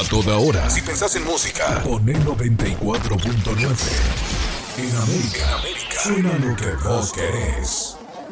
A toda hora. Si pensás en música, poné 94.9. En América, suena lo que vos querés.